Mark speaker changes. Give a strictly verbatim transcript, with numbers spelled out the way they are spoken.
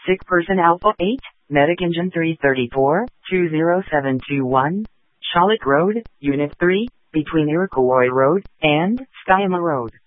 Speaker 1: Sick person Alpha eight, Medic Engine three thirty-four, two zero seven two one, Charlotte Road, Unit three, between Iroquois Road and Skyema Road.